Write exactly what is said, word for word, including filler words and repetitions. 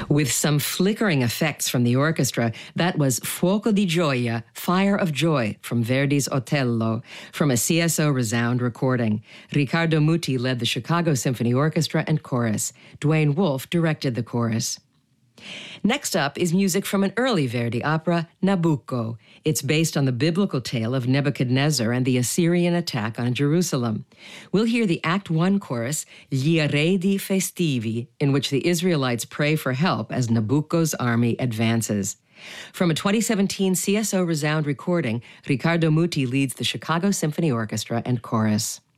With some flickering effects from the orchestra, that was Fuoco di Gioia, Fire of Joy, from Verdi's Otello, from a C S O Resound recording. Riccardo Muti led the Chicago Symphony Orchestra and chorus. Dwayne Wolfe directed the chorus. Next up is music from an early Verdi opera, Nabucco. It's based on the biblical tale of Nebuchadnezzar and the Assyrian attack on Jerusalem. We'll hear the Act One chorus, Gli Eredi Festivi, in which the Israelites pray for help as Nabucco's army advances. From a twenty seventeen C S O Resound recording, Riccardo Muti leads the Chicago Symphony Orchestra and chorus.